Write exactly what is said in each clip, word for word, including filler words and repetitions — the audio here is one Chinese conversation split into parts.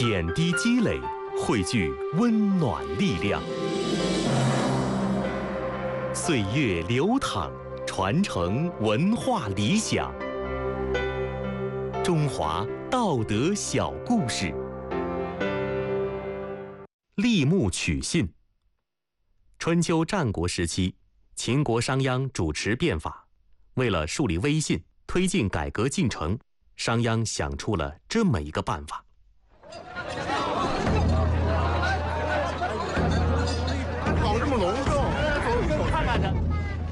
点滴积累，汇聚温暖力量。岁月流淌，传承文化理想。中华道德小故事。立木取信。春秋战国时期，秦国商鞅主持变法，为了树立威信，推进改革进程，商鞅想出了这么一个办法。 搞这么隆重，我看看去。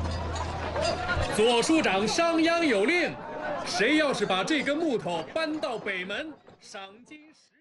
左书长商鞅有令，谁要是把这根木头搬到北门，赏金十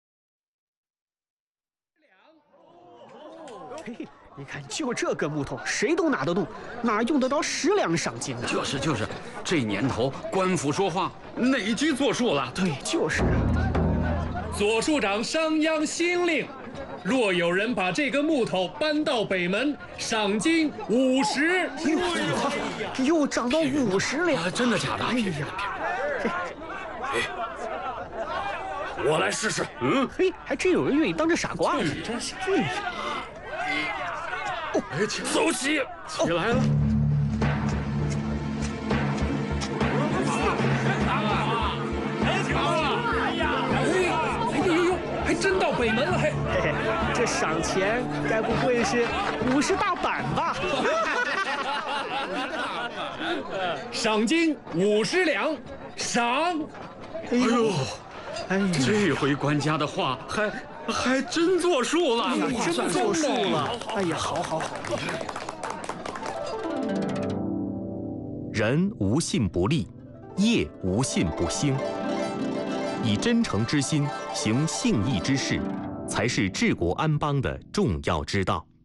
两。嘿，你看，就这根木头，谁都拿得动，哪用得着十两赏金呢？ 就是就是，这年头官府说话哪句作数了？ 对，就是啊。 左书长商鞅新令，若有人把这根木头搬到北门，赏金五十。 又涨到五十了、 啊！真的假的？ 哎呀， 哎，我来试试。 嗯，嘿，还真有人愿意当这傻瓜呢。 真是。 对。 哦，哎，走起，起来了。 还真到北门了，还嘿嘿，这赏钱该不会是五十大板吧？ 赏金五十两，赏。 哎呦， 哎呀，这回官家的话还还真作数了， 哎呀，真作数了。哎呀，好好好。 人无信不立，业无信不兴。以真诚之心行信义之事，才是治国安邦的重要之道。